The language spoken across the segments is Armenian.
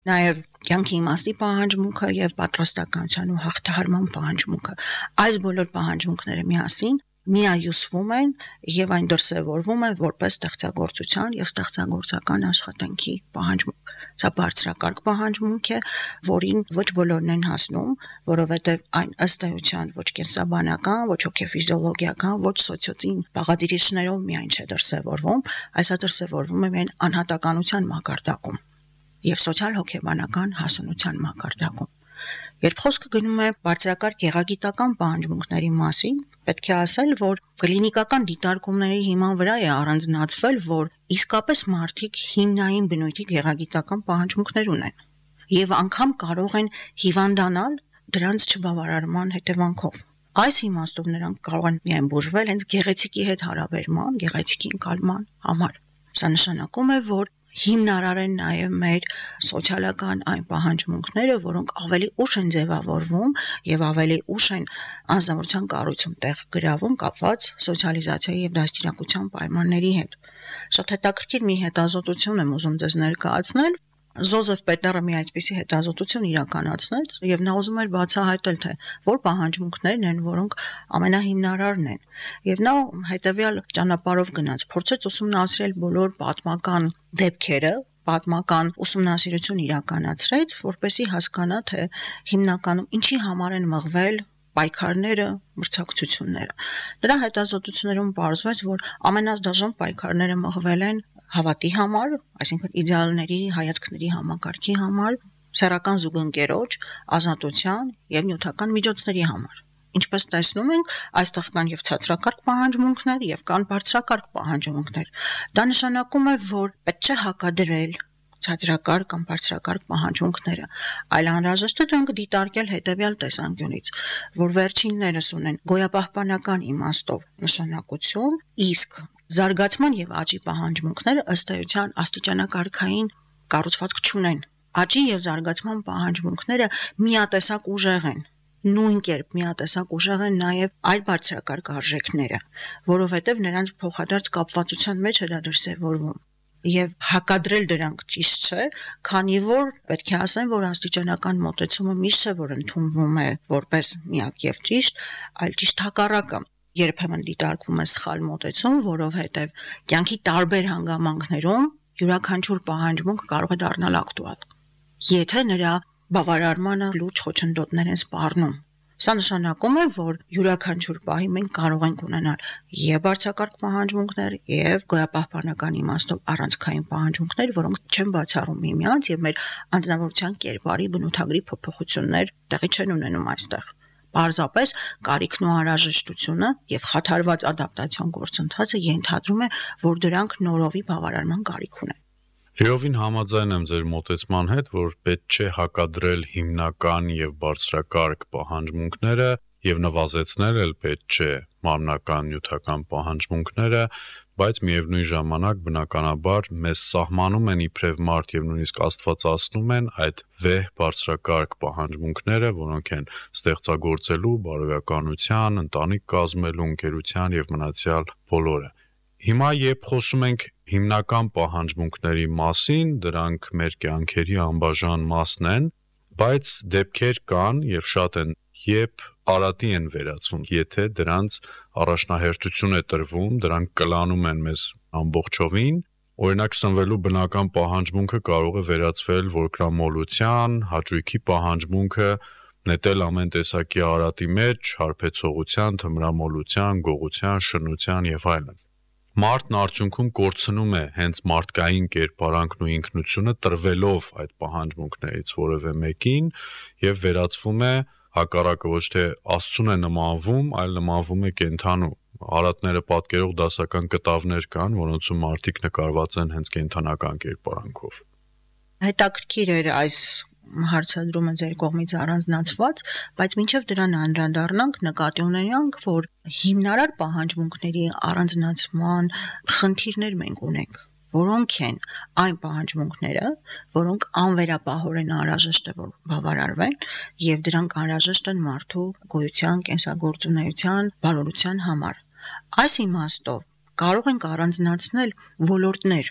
Նաև կյանքի իմաստի պահանջմունքը եւ պատրաստականության ու հաղթահարման պահանջմունքը։ Այս բոլոր պահանջմունքները միասին միայուսվում են եւ այն դրսեւորվում է որպես ստեղծագործության եւ ստեղծագործական աշխատանքի պահանջմունք։ Սա բարձրակարգ պահանջմունք է, որին ոչ բոլորն են հասնում, որովհետեւ այն ըստ էության ոչ կենսաբանական, ոչ հոգեֆիզիոլոգիական, ոչ սոցիոծին բաղադրիչներով միայն չէ դրսեւորվում, այլ սա դրսեւորվում է միայն անհատականության մակարդակում եւ սոցիալ-հոգեբանական հասունության մակարդակում։ Երբ խոսքը գնում է բարձրակարգ գեղագիտական պահանջմունքների մասին, պետք է ասել, որ կլինիկական դիտարկումների հիման վրա է առանձնացվել, որ իսկապես մարդիկ հիմնային բնույթի գեղագիտական պահանջմունքներ ունեն եւ անգամ կարող են հիվանդանալ դրանց չբավարարման հետևանքով։ Այս իմաստով նրանք կարող են միայն բուժվել հենց գեղեցիկի հետ հարաբերման, գեղեցիկի ընկալման համար։ Սա նշանակում է, որ հիմնարար են նաև մեր սոցիալական այն պահանջմունքները, որոնք ավելի ուշ են ձևավորվում եւ ավելի ուշ են անձնավորության կառույցում տեղ գրավում կապված սոցիալիզացիայի եւ դաստիարակության պայմանների հետ։ Շատ հետաքրքիր մի հետազոտություն եմ ուզում ձեզ ներկայացնել։ Ժոզեֆ Պետերը մի այսպիսի հետազոտություն իրականացնեց եւ նա ուզում էր բացահայտել, թե որ պահանջմունքներն են, որոնք ամենահիմնարարն են։ Եվ նա հետեւյալ ճանապարհով գնաց, փորձեց ուսումնասիրել բոլոր պատմական դեպքերը, պատմական ուսումնասիրություն իրականացրեց, որպեսզի հասկանա, թե հիմնականում ինչի համար են մղվել պայքարները, մրցակցությունները։ Դրա հետազոտություններում պարզվեց, որ ամենադաժան պայքարները մղվել են հավատի համար, այսինքն իդեալների, հայացքների համակարգի համար, սեռական զուգընկերոջ, ազատության եւ նյութական միջոցների համար։ Ինչպես տեսնում ենք, այստեղ կան եւ ցածրակարգ պահանջմունքներ եւ կան բարձրակարգ պահանջմունքներ։ Դա նշանակում է, որ պետք չէ հակադրել ցածրակարգ կամ բարձրակարգ պահանջմունքները, այլ անհրաժեշտ է դրանք դիտարկել հետեւյալ տեսանկյունից, որ վերջիններս ունեն գոյապահպանական իմաստով նշանակություն, իսկ զարգացման եւ աճի պահանջմունքները ըստ էության աստիճանակարգային կառուցվածք չունեն։ Աճի եւ զարգացման պահանջմունքները միատեսակ ուժեղ են։ Նույն կերպ միատեսակ ուժեղ են նաեւ այլ բարձրակարգ արժեքները, որովհետեւ նրանց փոխադարձ կապվածության մեջ է դա դրսևորվում։ Եվ հակադրել դրանք ճիշտ չէ, քանի որ պետք է ասեմ, որ աստիճանական մոտեցումը միշտ չէ, որ ընդունվում է որպես միակ եւ ճիշտ, այլ ճիշտ հակառակը։ Երբեմն դիտարկվում է սխալ մոտեցում, որովհետև կյանքի տարբեր հանգամանքներում յուրաքանչյուր պահանջմունք կարող է դառնալ ակտուալ, եթե նրա բավարարմանը լուրջ խոչընդոտներ են սպառնում։ Սա նշանակում է, որ յուրաքանչյուր պահի մենք կարող ենք ունենալ եւ բարձրակարգ պահանջմունքներ եւ գոյապահպանական իմաստով առանցքային պահանջմունքներ, որոնք չեն բացառում միմյանց եւ մեր անձնավորության կերպարի բնութագրի փոփոխություններ տեղի չեն ունենում այստեղ։ Պարզապես կարիքն ու անհրաժեշտությունը եւ խաթարված ադապտացիոն գործընթացը ենթադրում է, որ դրանք նորովի բավարարման կարիք ունեն։ Լիովին համաձայն եմ ձեր մոտեցման հետ, որ պետք չէ հակադրել հիմնական եւ բարձրակարգ պահանջմունքները եւ նվազեցնել էլ պետք չէ մարմնական նյութական պահանջմունքները, բայց միևնույն ժամանակ բնականաբար մեզ սահմանում են իբրև մարդ եւ նույնիսկ աստվածացնում են այդ վեհ բարձրակարգ պահանջմունքները, որոնք են ստեղծագործելու, բարոյականության, ընտանիք կազմելու, ընկերության եւ մնացյալ բոլորը։ Հիմա երբ խոսում ենք հիմնական պահանջմունքների մասին, դրանք մեր կյանքերի անբաժան մասն են, բայց դեպքեր կան եւ շատ են, երբ արատի են վերածվում, եթե դրանց առաջնահերթություն է տրվում, դրանք կլանում են մեզ ամբողջովին, օրինակ սնվելու բնական պահանջմունքը կարող է վերածվել որքրամոլության, հաճույքի պահանջմունքը նետել ամեն տեսակի արատի մեջ, հարբեցողության, թմրամոլության, գողության, շնության եւ այլն։ Մարդն արդյունքում կորցնում է հենց մարդկային կերպարանքն ու ինքնությունը տրվելով այդ պահանջմունքներից որևէ մեկին եւ վերածվում է հակառակը ոչ թե Աստծուն է նմանվում, այլ նմանվում է կենդանու։ Արատները պատկերող դասական կտավներ կան, որոնցում մարդիկ նկարված են հենց կենդանական կերպարանքով։ Հետաքրքիր էր այս հարցադրումը ձեր կողմից առանձնացված, բայց մինչև դրան անդրադառնանք, նկատի ունենանք, որ հիմնարար պահանջմունքների առանձնացման խնդիրներ մենք ունենք, որոնք են այն պահանջմունքները, որոնք անվերապահորեն անհրաժեշտ է որ բավարարվեն եւ դրանք անհրաժեշտ են մարդու գոյության, կենսագործունեության, բարօրության համար։ Այս իմաստով կարող ենք առանձնացնել ոլորտներ,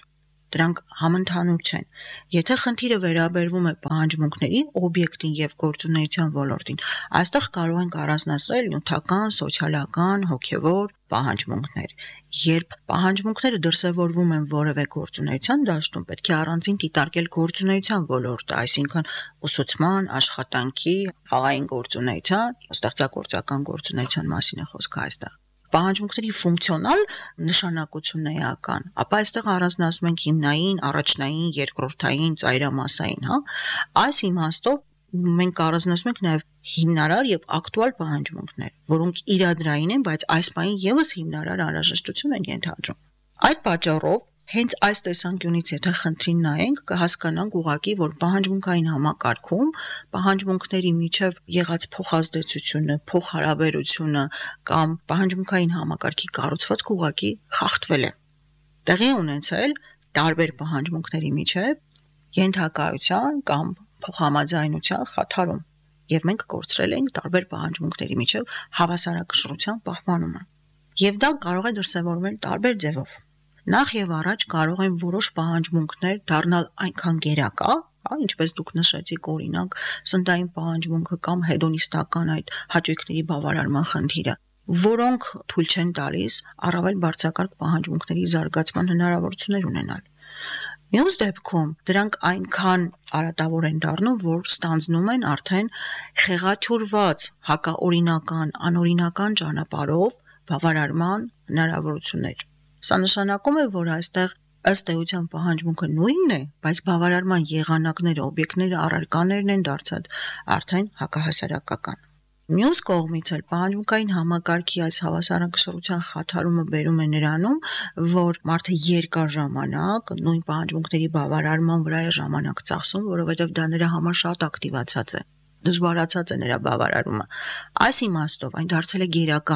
Դրանք համընդհանուր չեն։ Եթե խնդիրը վերաբերվում է պահանջմունքների, օբյեկտին եւ գործունեության ոլորտին, այստեղ կարող ենք առանձնացնել նյութական, սոցիալական, հոգեվոր պահանջմունքներ։ Երբ պահանջմունքները դրսևորվում են որևէ գործունեության դաշտում, պետք է առանձին դիտարկել գործունեության ոլորտը, այսինքն ուսուցման, աշխատանքի, խաղային գործունեության, ստեղծագործական գործունեության մասին է խոսքը այստեղ։ Պահանջմունքների ֆունկցիոնալ նշանակությունն էական, ապա այստեղ առանձնացնում ենք հիմնային, առաջնային, երկրորդային, ծայրամասային, հա։ Այս իմաստով մենք առանձնացնում ենք նաև հիմնարար եւ ակտուալ պահանջմունքներ, որոնք իրադրային են, բայց այս պահին եւս հիմնարար անհրաժեշտություն են ենթադրում։ Այդ պատճառով հենց այս տեսանկյունից եթե խնդրին նայենք, կհասկանանք ուղղակի, որ պահանջմունքային համակարգում պահանջմունքների միջև եղած փոխազդեցությունը, փոխհարաբերությունը կամ պահանջմունքային համակարգի կառուցվածքը ուղղակի խախտվել է։ Տեղի ունեցել տարբեր պահանջմունքների միջև ենթակայության կամ փոխհամաձայնության խաթարում, եւ մենք կորցրել ենք տարբեր պահանջմունքների միջև հավասարակշռության պահպանումը։ Եվ դա կարող է դրսևորվել տարբեր ձևով։ Նախ եւ առաջ կարող են որոշ պահանջմունքներ դառնալ այնքան գերակա, ինչպես դուք նշեցիք, օրինակ, սննդային պահանջմունքը կամ հեդոնիստական այդ հաճույքների բավարարման խնդիրը, որոնք թույլ չեն տալիս առավել բարձրակարգ պահանջմունքների զարգացման հնարավորություններ ունենալ։ Մյուս դեպքում դրանք այնքան արատավոր են դառնում, որ ստանձնում են արդեն խեղաթյուրված հակաօրինական, անօրինական ճանապարհով բավարարման հնարավորություններ։ Սա նշանակում է, որ այստեղ ըստ էության պահանջմունքը նույնն է, բայց բավարարման եղանակները, օբյեկտները, առարկաներն են դարձած արդեն հակահասարակական։ Մյուս կողմից էլ պահանջմունքային համակարգի այս հավասարակշռության խաթարումը բերում է նրանում, որ մարդը երկար ժամանակ նույն պահանջմունքների բավարարման վրա է ժամանակ ծախսում, որովհետև դա նրա համար շատ ակտիվացած է, դժվարացած է նրա բավարարումը։ Այս իմաստով այն դարձել է գերակա,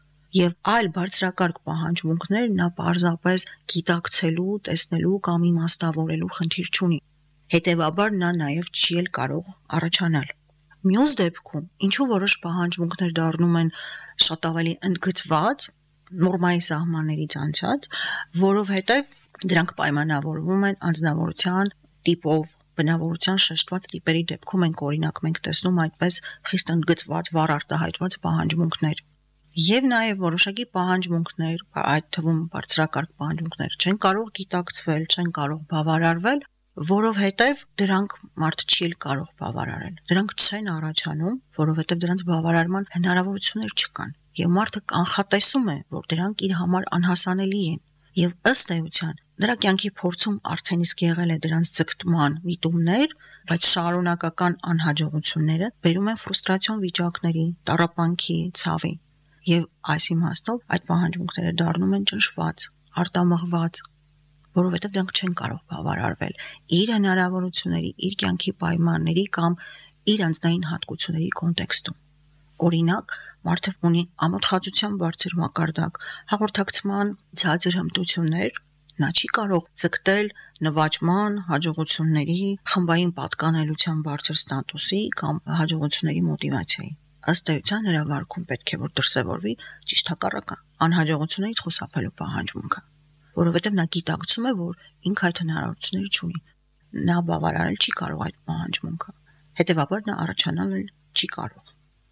եւ այլ բարձրակարգ պահանջմունքներ նա պարզապես գիտակցելու, տեսնելու կամ իմաստավորելու խնդիր չունի։ Հետևաբար նա նաեւ չի էլ կարող առաջանալ։ Մյուս դեպքում, ինչու որոշ պահանջմունքներ դառնում են շատ ավելի ընդգծված, նորմայի սահմաններից անցած, որովհետև դրանք պայմանավորվում են անձնավորության տիպով, բնավորության շեշտված տիպերի դեպքում օրինակ մենք տեսնում այդպես խիստ ընդգծված, վառ արտահայտված պահանջմունքներ։ Եվ նաև որոշակի պահանջմունքներ, այդ թվում բարձրակարգ պահանջմունքներ չեն կարող գիտակցվել, չեն կարող բավարարվել, որովհետև դրանք մարդը չի էլ կարող բավարարել։ Դրանք չեն առաջանում, որովհետև դրանց բավարարման հնարավորություններ չկան։ Եվ մարդը կանխատեսում է, որ դրանք իր համար անհասանելի են։ Եվ ըստ էության, նրա կյանքի փորձում արդեն իսկ եղել է դրանց ձգտման միտումներ, բայց շարունակական անհաջողությունները բերում են ֆրուստրացիոն վիճակների, տառապանքի, ցավի։ Եվ այս իմաստով այդ պահանջմունքները դառնում են ճնշված, արտամղված, որովհետև դրանք չեն կարող բավարարվել իր հնարավորությունների, իր կյանքի պայմանների կամ իր անձնային հատկությունների կոնտեքստում։ Օրինակ, մարդը ունի ամոթխածության բարձր մակարդակ, հաղորդակցման ցածր հմտություններ, նա չի կարող ձգտել նվաճման, հաջողությունների, խմբային պատկանելության բարձր ստատուսի կամ հաջողությունների մոտիվացիայի։ Ըստ էության նրա վարքում պետք է որ դրսևորվի ճիշտ հակառակը, անհաջողություններից խուսափելու պահանջմունքը, որովհետև նա գիտակցում է, որ ինքը այդ հնարավորությունները չունի։ Նա բավարարել չի կարող այդ պահանջմունքը։ Հետևաբար նա առաջանալ չի կարող։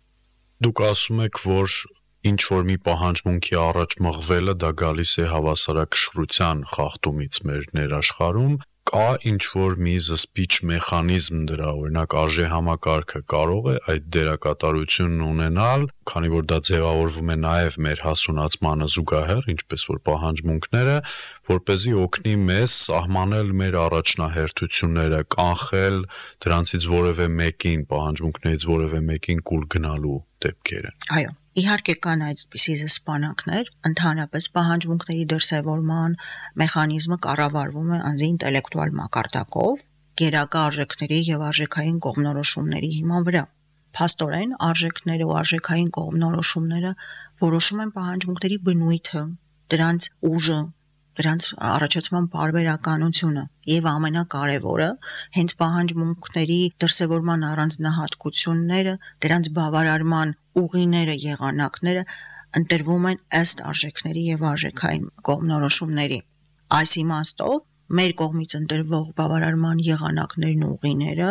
Դուք ասում եք, որ ինչ որ մի պահանջմունքի առաջ մղվելը դա գալիս է հավասարակշռության խախտումից մեր ներաշխարհում, կա ինչ որ մի զսպիչ մեխանիզմ դրա, օրինակ արժե համակարգը կարող է այդ դերակատարությունն ունենալ, քանի որ դա ձևավորվում է նաև մեր հասունացմանը զուգահեռ, ինչպես որ պահանջմունքները, որպեսզի օգնի մեզ սահմանել մեր առաջնահերթությունները, կանխել դրանցից որևէ մեկին, պահանջմունքներից որևէ մեկին կուլ գնալու դեպքերը։ Այո, իհարկե կան այդպիսի զսպանակներ, ընդհանրապես պահանջմունքների դրսևորման մեխանիզմը կառավարվում է անձի ինտելեկտուալ մակարդակով, գերակա արժեքների եւ արժեքային կողմնորոշումների հիման վրա։ Փաստորեն, արժեքները ու արժեքային կողմնորոշումները որոշում են պահանջմունքների բնույթը, դրանց ուժը, դրանց առաջացման պարբերականությունը եւ ամենակարևորը, հենց պահանջմունքների դրսևորման առանձնահատկությունները, դրանց բավարարման ուղիները, եղանակները ընտրվում են ըստ արժեքների եւ արժեքային կողմնորոշումների։ Այս իմաստով մեր կողմից ընտրվող բավարարման եղանակներն ու ուղիները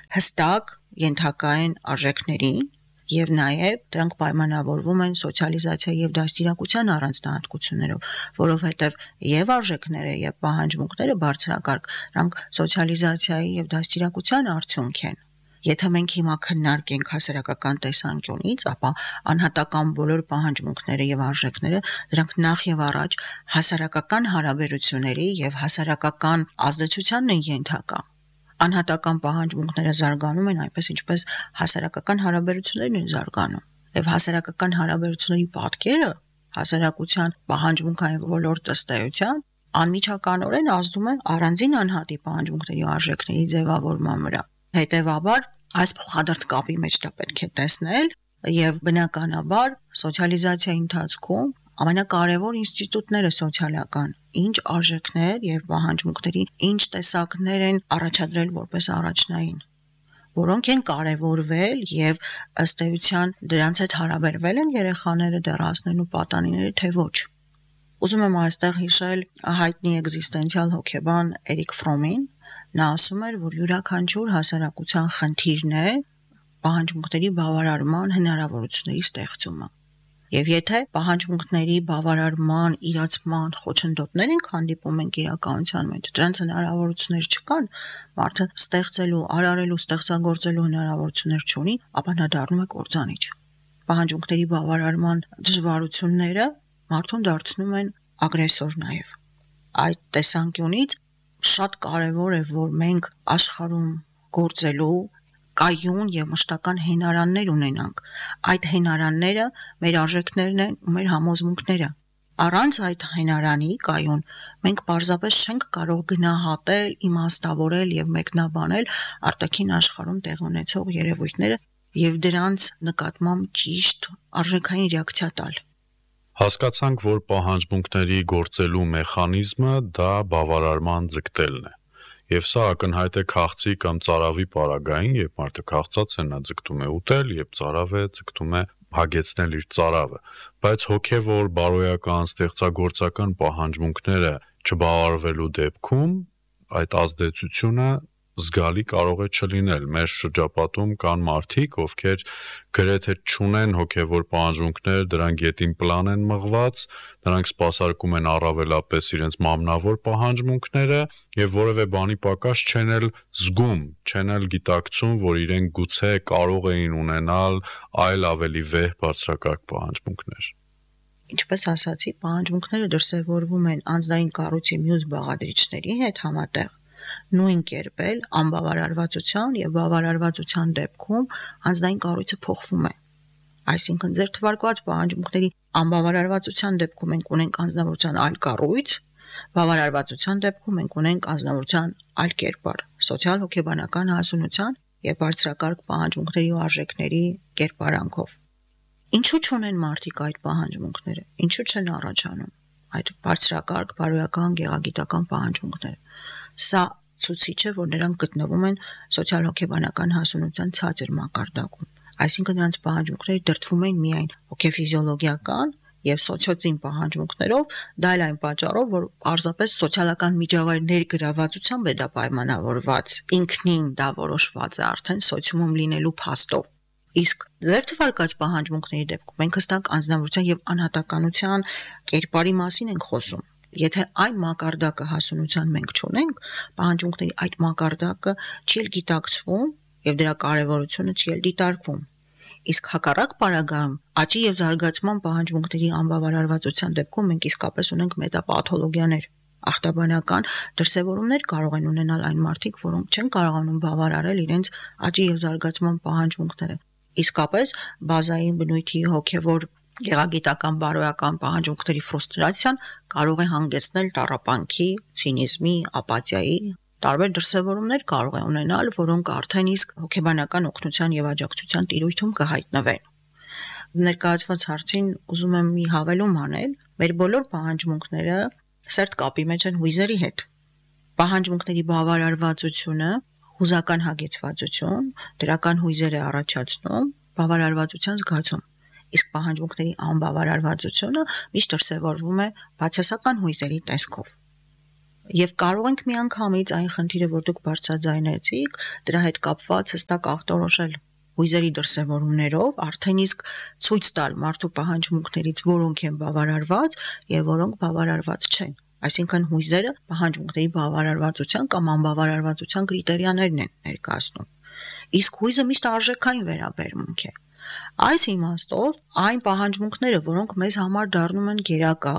հստակ ենթակա են արժեքներին եւ նաեւ դրանք պայմանավորվում են սոցիալիզացիա եւ դաստիարակության առանձնահատկություններով, որովհետեւ եւ արժեքները եւ պահանջմունքները բարձրակարգ դրանք սոցիալիզացիայի եւ դաստիարակության արդյունք են։ Եթե մենք հիմա քննարկենք հասարակական տեսանկյունից, ապա անհատական բոլոր պահանջմունքները եւ արժեքները դրանք նախ եւ առաջ հասարակական հարաբերությունների եւ հասարակական ազդեցությանն են ենթակա։ Անհատական պահանջմունքները զարգանում են այնպես ինչպես հասարակական հարաբերություններն են զարգանում։ Եվ հասարակական հարաբերությունների պատկերը հասարակության պահանջմունքային ոլորտը ըստեյության անմիջականորեն ազդում է առանձին անհատի պահանջմունքների արժեքների ձևավորման վրա։ Հետևաբար այս փոխադարձ կապի մեջ դա պետք է տեսնել եւ բնականաբար սոցիալիզացիայի ընթացքում ամենակարևոր ինստիտուտները սոցիալական ինչ արժեքներ եւ պահանջմունքների ինչ տեսակներ են առաջադրել որպես առաջնային, որոնք են կարևորվել եւ ըստ էության դրանց հետ հարաբերվել են երեխաները, դեռահասներն ու պատանիները, թե ոչ։ Ուզում եմ այստեղ հիշել հայտնի էգզիստենցիալ հոգեբան Էրիկ Ֆրոմին։ Նա ասում էր, որ յուրաքանչյուր հասարակության խնդիրն է պահանջմունքների բավարարման հնարավորությունների ստեղծումը։ Եվ եթե պահանջմունքների բավարարման, իրացման խոչընդոտներ ենք հանդիպում ենք իրականության մեջ, դրանց հնարավորություններ չկան, մարդը ստեղծելու, արարելու, ստեղծագործելու հնարավորություններ չունի, ապա նա դառնում է կործանիչ։ Պահանջմունքների բավարարման դժվարությունները մարդուն դարձնում են ագրեսոր նաև։ Այդ տեսանկյունից շատ կարևոր է, որ մենք աշխարհում գործելու կայուն եւ մշտական հենարաններ ունենանք։ Այդ հենարանները մեր արժեքներն են ու մեր համոզմունքները։ Առանց այդ հենարանի կայուն մենք պարզապես չենք կարող գնահատել, իմաստավորել եւ մեկնաբանել արտաքին աշխարհում տեղ ունեցող երևույթները եւ դրանց նկատմամբ ճիշտ արժեքային ռեակցիա տալ։ Հասկացանք, որ պահանջմունքների գործելու մեխանիզմը դա բավարարման ձգտելն է։ Եվ սա ակնհայտ է քաղցի կամ ծարավի պարագային, երբ մարդը քաղցած է, նա ձգտում է ուտել, երբ ծարավ է, ձգտում է հագեցնել իր ծարավը։ Բայց հոգևոր, բարոյական, ստեղծագործական պահանջմունքները չբավարարվելու դեպքում այդ ազդեցությունը զգալի կարող է չլինել։ Մեր շրջապատում կան մարդիկ, ովքեր գրեթե չունեն հոգևոր պահանջմունքներ, դրանք ետին պլան են մղված, նրանք սպասարկում են առավելապես իրենց մամնավոր պահանջմունքները եւ որևէ բանի պակաս չեն էլ զգում, չեն էլ գիտակցում, որ իրենք գուցե կարող էին ունենալ այլ ավելի վեհ բարձրակարգ պահանջմունքներ։ Ինչպես ասացի, պահանջմունքները դրսևորվում են անձնային կառույցի մյուս բաղադրիչների հետ համատեղ։ Նույն կերպ էլ անբավարարվածության եւ բավարարվածության դեպքում անձնային կառույցը փոխվում է։ Այսինքն ձեր թվարկված պահանջմունքների անբավարարվածության դեպքում մենք ունենք անձնավորության այլ կառույց, բավարարվածության դեպքում մենք ունենք անձնավորության այլ կերպար, սոցիալ-հոգեբանական հասունության եւ բարձրակարգ պահանջմունքների ու արժեքների կերպարանքով։ Ինչու չունեն մարդիկ այդ պահանջմունքները։ Ինչու չեն առաջանում այդ բարձրակարգ բարոյական գեղագիտական պահանջմունքները։ Սա ցուցիչ է, որ նրանք գտնվում են սոցիալ-հոգեբանական հասունության ցածր մակարդակում։ Այսինքն նրանց պահանջմունքները դրդվում են միայն հոգեֆիզիոլոգիական եւ սոցիոծին պահանջմունքներով, դա էլ այն պատճառով, որ պարզապես սոցիալական միջավայրներ գրավվածությամբ է դա պայմանավորված, ինքնին դա որոշված է արդեն սոցիումում լինելու փաստով։ Իսկ ձեր թվարկած պահանջմունքների դեպքում մենք հստակ անձնավորության եւ անհատականության կերպարի մասին ենք խոսում։ Եթե այն մակարդակը հասունության մենք չունենք, պահանջմունքների այդ մակարդակը չի էլ գիտակցվում եւ դրա կարեւորությունը չի էլ դիտարկվում։ Իսկ հակառակ պարագայում աճի եւ զարգացման պահանջմունքների անբավարարվածության դեպքում մենք իսկապես ունենք մետապաթոլոգիաներ։ Ախտաբանական դրսևորումներ կարող են ունենալ այն մարդիկ, որոնք չեն կարողանում բավարարել իրենց աճի եւ զարգացման պահանջմունքները։ Իսկապես բազային բնույթի հոգեվոր գեղագիտական բարոյական պահանջմունքների ֆրուստրացիան կարող է հանգեցնել տառապանքի, ցինիզմի, ապաթիայի, տարբեր դրսևորումներ կարող է ունենալ, որոնք արդեն իսկ հոգեբանական օգնության եւ աջակցության տիրույթում կհայտնվեն։ Ներկայացված հարցին ուզում եմ մի հավելում անել, մեր բոլոր պահանջմունքները սերտ կապի մեջ են հույզերի հետ։ Պահանջմունքների բավարարվածությունը, հուզական հագեցվածություն, դրական հույզեր է առաջացնում, բավարարվածության զգացում։ Իսկ պահանջմունքների անբավարարվածությունը միշտ դրսևորվում է բացասական հույզերի տեսքով։ Եվ կարող ենք միանգամից այն խնդիրը, որ դուք բարձրաձայնեցիք, դրա հետ կապված հստակ ախտորոշել հույզերի դրսևորումներով, արդեն իսկ ցույց տալ մարդու պահանջմունքներից, որոնք են բավարարված եւ որոնք բավարարված չեն։ Այսինքն հույզերը պահանջմունքների բավարարվածության կամ անբավարարվածության կրիտերիաներն են ներկայացնում։ Իսկ հույզը միշտ արժեքային վերաբերմունք է։ Այս իմաստով այն պահանջմունքները, որոնք մեզ համար դառնում են գերակա,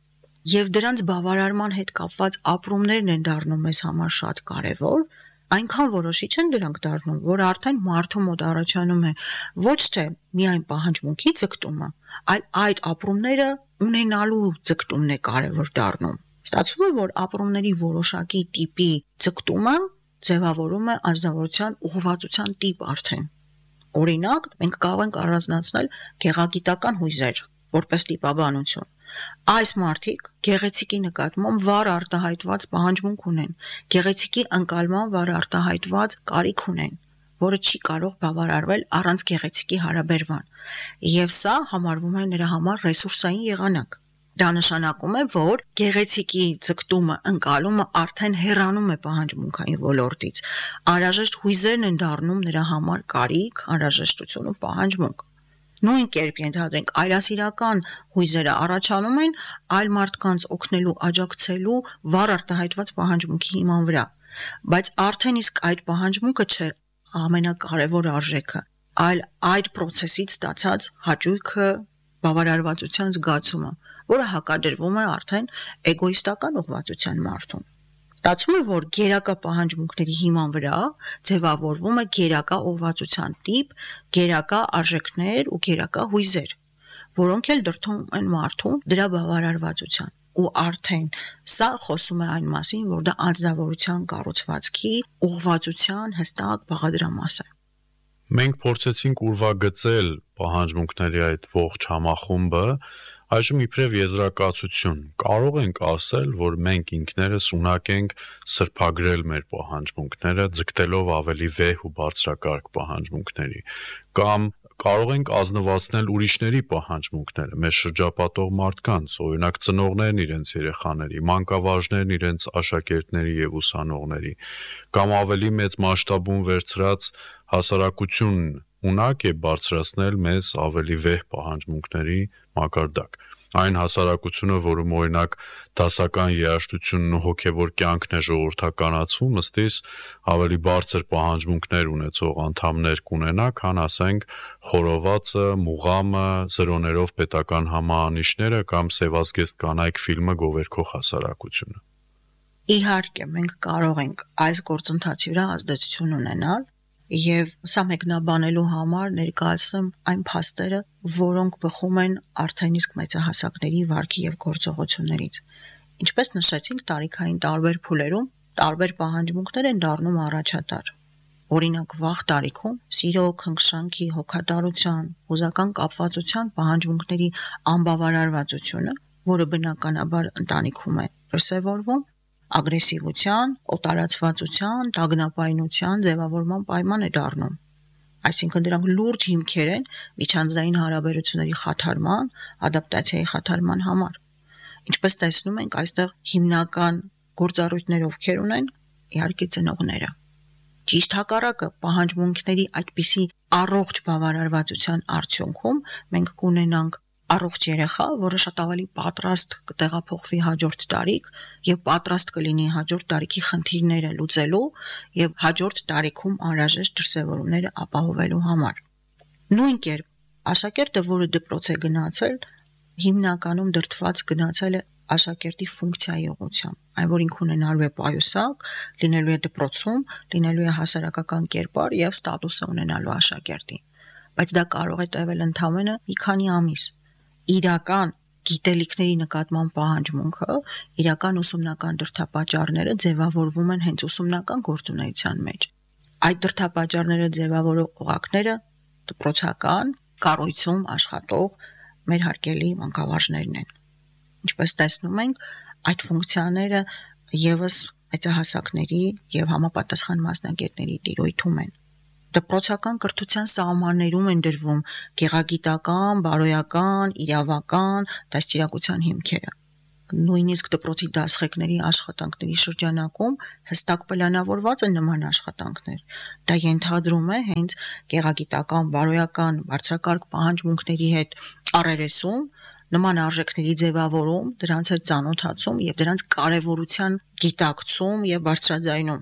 եւ դրանց բավարարման հետ կապված ապրումներն են դառնում մեզ համար շատ կարեւոր, այնքան որոշիչ են դրանք դառնում, որ արդեն մարդու մոտ առաջանում է ոչ թե միայն պահանջմունքի ձգտումը, այլ այդ ապրումները ունենալու ձգտումն է կարեւոր դառնում։ Ստացվում է, որ ապրումների որոշակի տիպի ձգտումը ձևավորում է ազնվորության ուղղվածության տիպ արդեն։ Օրինակ, մենք կարող ենք առանձնացնել գեղագիտական հույզեր որպես տիպաբանություն։ Այս մարդիկ գեղեցիկի նկատմամբ վառ արտահայտված պահանջմունք ունեն, գեղեցիկի ընկալման վառ արտահայտված կարիք ունեն, որը չի կարող բավարարվել առանց գեղեցիկի հարաբերման, եւ սա համարվում է նրա համար ռեսուրսային եղանակ։ Դա նշանակում է, որ գեղեցիկի ձգտումը, ընկալումը արդեն հեռանում է պահանջմունքային ոլորտից։ Անհրաժեշտ հույզերն են դառնում նրա համար կարիք, անհրաժեշտություն ու պահանջմունք։ Նույն կերպ ենթադրենք այլասիրական հույզերը առաջանում են այլ մարդկանց օգնելու, աջակցելու վառ արտահայտված պահանջմունքի հիման վրա, բայց արդեն իսկ այդ պահանջմունքը չէ ամենակարևոր արժեքը, այլ այդ process-ից ստացած հաճույքը, բավարարվածության զգացումը, որը հակադրվում է արդեն էգոիստական ուղղվածության մարդուն։ Ստացվում է, որ գերակա պահանջմունքների հիման վրա ձևավորվում է գերակա ուղղվածության տիպ, գերակա արժեքներ ու գերակա հույզեր, որոնք էլ դրդում են մարդուն դրա բավարարվածության։ Ու արդեն սա խոսում է այն մասին, որ դա անձնավորության կառուցվածքի ուղղվածության հստակ բաղադրամաս է։ Մենք փորձեցինք ուրվագծել պահանջմունքների այդ ողջ համախումբը, այժմ իբրև եզրակացություն կարող ենք ասել, որ մենք ինքներս ունակ ենք սրբագրել մեր պահանջմունքները, ձգտելով ավելի վեհ ու բարձրակարգ պահանջմունքների, կամ կարող ենք ազնվացնել ուրիշների պահանջմունքները, մեզ շրջապատող մարդկանց, օրինակ ծնողներն իրենց երեխաների, մանկավարժներն իրենց աշակերտների եւ ուսանողների, կամ ավելի մեծ մասշտաբում վերցրած հասարակությունն ունակ է բարձրացնել մեզ ավելի վեհ պահանջմունքների մակարդակ։ Այն հասարակությունը, որում օրինակ դասական երաժշտությունն ու հոգևոր կյանքն է ժողովրդականացվում, ըստիս ավելի բարձր պահանջմունքներ ունեցող անդամներ կունենա, քան ասենք խորովածը, մուղամը, զրոներով պետական համահանիչները կամ Սևազգեստ կանայք ֆիլմը գովերքող հասարակությունը։ Իհարկե, մենք կարող ենք այս գործընթացի վրա ազդեցություն ունենալ, եւ սա մեկնաբանելու համար ներկայացնում այն փաստերը, որոնք բխում են արդեն իսկ մեծահասակների վարքի եւ գործողություններից։ Ինչպես նշեցինք, տարիքային տարբեր փուլերում տարբեր պահանջմունքներ են դառնում առաջատար։ Օրինակ, վաղ տարիքում սիրո, քնքշանքի, հոգատարության, հուզական կապվածության պահանջմունքների անբավարարվածությունը, որը բնականաբար ընտանիքում է դրսևորվում, ագրեսիվության, օտարացվածության, տագնապայնության ձևավորման պայման է դառնում։ Այսինքն դրանք լուրջ հիմքեր են միջանձնային հարաբերությունների խաթարման, ադապտացիայի խաթարման համար։ Ինչպես տեսնում ենք, այստեղ հիմնական գործառույթներ ովքեր ունեն, իհարկե ծնողները։ Ճիշտ հակառակը, պահանջմունքների այդպիսի առողջ բավարարվածության արդյունքում մենք կունենանք առողջ երեխա, որը շատ ավելի պատրաստ կտեղափոխվի հաջորդ տարիք եւ պատրաստ կլինի հաջորդ տարիքի խնդիրները լուծելու եւ հաջորդ տարիքում անհրաժեշտ դրսևորումները ապահովելու համար։ Նույն կերպ, աշակերտը, որը դպրոց է գնացել, հիմնականում դրդված գնացել է աշակերտի ֆունկցիայի ուղղությամբ, այն որ ինքը ունենալու է պայուսակ, լինելու է դպրոցում, լինելու է հասարակական կերպար եւ ստատուս ունենալու աշակերտի։ Բայց դա կարող է տևել ընդամենը մի քանի ամիս։ Իրական գիտելիքների նկատմամբ պահանջմունքը, իրական ուսումնական դրդապատճառները ձևավորվում են հենց ուսումնական գործունեության մեջ։ Այդ դրդապատճառները ձևավորող օղակները դպրոցական կառույցում աշխատող մեր հարգելի մանկավարժներն են։ Ինչպես տեսնում ենք, այդ ֆունկցիաները եւս մեծահասակների եւ համապատասխան մասնագետների տիրույթում են։ Դպրոցական կրթության սահմաններում են դրվում գեղագիտական, բարոյական, իրավական, դաստիարակության հիմքերը։ նույնիսկ դպրոցի դասղեկների աշխատանքների շրջանակում հստակ պլանավորված են նման աշխատանքներ։ Դա ենթադրում է հենց գեղագիտական, բարոյական, բարձրակարգ պահանջմունքների հետ առերեսում, նման արժեքների ձևավորում, դրանց հետ ծանոթացում եւ դրանց կարեւորության գիտակցում եւ բարձրաձայնում։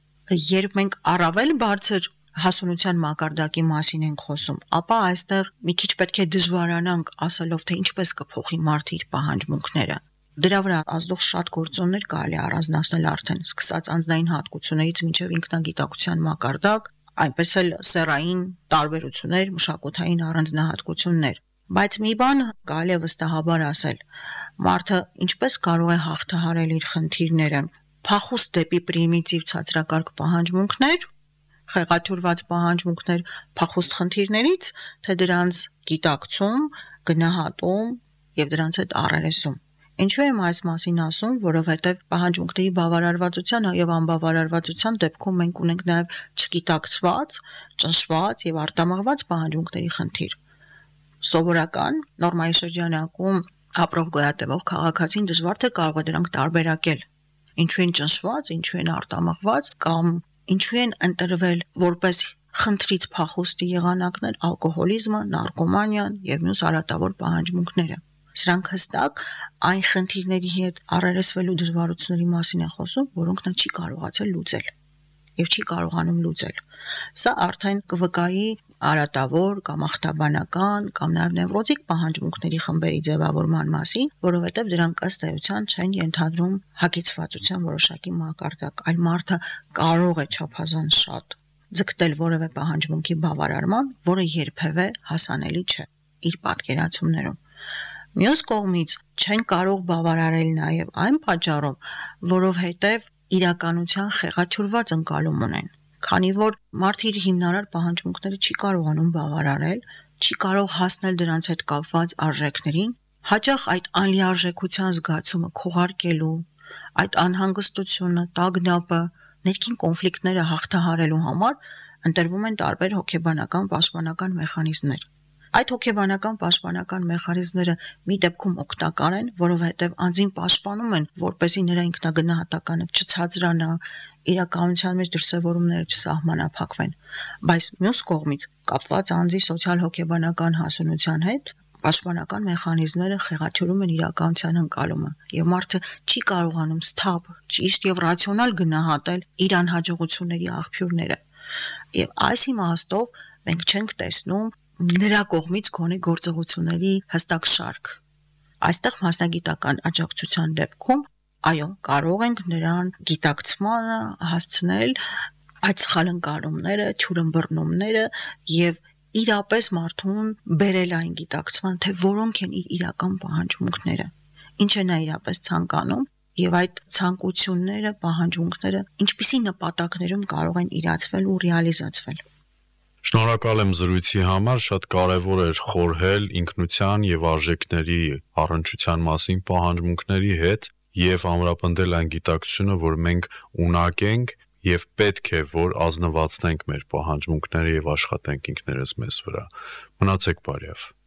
Երբ մենք առավել բարձր հասունության մակարդակի մասին ենք խոսում, ապա այստեղ մի քիչ պետք է դժվարանանք ասելով, թե ինչպես կփոխի մարդը իր պահանջմունքները։ Դրա վրա ազդող շատ գործոններ կարելի է առանձնացնել արդեն, սկսած անձնային հատկություններից մինչև ինքնագիտակցության մակարդակ, այնպես էլ սեռային տարբերություններ, մշակութային առանձնահատկություններ։ Բայց մի բան կարելի է վստահաբար ասել. մարդը ինչպես կարող է հաղթահարել իր խնդիրները, փախուստ դեպի պրիմիտիվ ցածրակարգ պահանջմունքներ, խեղաթյուրված պահանջմունքներ փախուստ խնդիրներից, թե դրանց գիտակցում, գնահատում եւ դրանց հետ առերեսում։ Ինչու եմ այս մասին ասում, որովհետև պահանջմունքների բավարարվածության եւ անբավարարվածության դեպքում մենք ունենք նաեւ չգիտակցված, ճնշված եւ արտամղված պահանջմունքների խնդիր։ Սովորական նորմայի շրջանակում ապրող գոյատևող քաղաքացին դժվար թե կարող է դրանք տարբերակել։ Ինչու են ճնշված, ինչու են արտամղված կամ ինչու են ընտրվել որպես խնդրից փախուստի եղանակներ ալկոհոլիզմը, նարկոմանիան եւ մյուս արատավոր պահանջմունքները։ Սրանք հստակ այն խնդիրների հետ առերեսվելու դժվարությունների մասին է խոսում, որոնք նա չի կարողացել լուծել եւ չի կարողանում լուծել։ Սա արդեն կվկայի արատավոր կամ ախտաբանական կամ նաեւ նևրոտիկ պահանջմունքների խմբերի ձևավորման մասին, որովհետեւ դրանք ըստ էության չեն ենթադրում հագեցվածության որոշակի մակարդակ, այլ մարդը կարող է չափազանց շատ ձգտել որևէ պահանջմունքի բավարարման, որը երբևէ հասանելի չէ իր պատկերացումներում։ Մյուս կողմից չեն կարող բավարարել նաև այն պատճառով, որովհետև իրականության խեղաթյուրված ընկալում ունեն, քանի որ մարդը իր հիմնարար պահանջմունքները չի կարողանում բավարարել, չի կարող հասնել դրանց հետ կապված արժեքներին, հաճախ այդ անլիարժեքության զգացումը քողարկելու, այդ անհանգստությունը, տագնապը, ներքին կոնֆլիկտները հաղթահարելու համար ընտրվում են տարբեր հոգեբանական պաշտպանական մեխանիզմներ։ Այդ հոգեբանական պաշտպանական մեխանիզմները մի դեպքում օգտակար են, որովհետև անձին պաշտպանում են, որպեսզի նրա ինքնագնահատականը չցածրանա, իրականության մեջ դրսևորումները չսահմանափակվեն, բայց մյուս կողմից կապված անձի սոցիալ-հոգեբանական հասունության հետ պաշտպանական մեխանիզմները խեղաթյուրում են իրականության ընկալումը, եւ մարդը չի կարողանում սթափ, ճիշտ եւ ռացիոնալ գնահատել իր անհաջողությունների աղբյուրները։ Եվ այս իմաստով մենք չենք տեսնում նրա կողմից գոնե գործողությունների հստակ շարք։ Այստեղ մասնագիտական աջակցության դեպքում, այո, կարող ենք նրան գիտակցմանը հասցնել այդ սխալ ընկալումները, թյուրըմբռնումները եւ իրապես մարդուն բերել այն գիտակցման, թե որոնք են իր իրական պահանջմունքները, ինչ է նա իրապես ցանկանում եւ այդ ցանկությունները, պահանջմունքները ինչպիսի նպատակներում կարող են իրացվել ու ռեալիզացվել։ Շնորհակալ եմ զրույցի համար, շատ կարևոր էր խորհել ինքնության եւ արժեքների առնչության մասին պահանջմունքների հետ եւ ամրապնդել այն գիտակցությունը, որ մենք ունակ ենք եւ պետք է որ ազնվացնենք մեր պահանջմունքները եւ աշխատենք ինքներս մեզ վրա։ Մնացեք բարյավ։